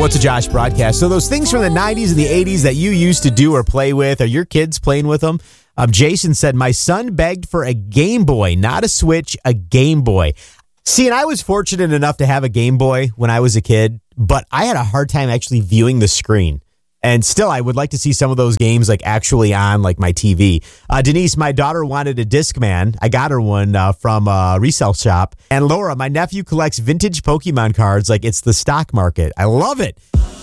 What's a Josh broadcast? So those things from the 90s and the 80s that you used to do or play with, are your kids playing with them? Jason said, my son begged for a Game Boy, not a Switch, a Game Boy. See, and I was fortunate enough to have a Game Boy when I was a kid, but I had a hard time actually viewing the screen. And still, I would like to see some of those games like actually on like my TV. Denise, my daughter wanted a Discman. I got her one from a resale shop. And Laura, my nephew collects vintage Pokemon cards like it's the stock market. I love it.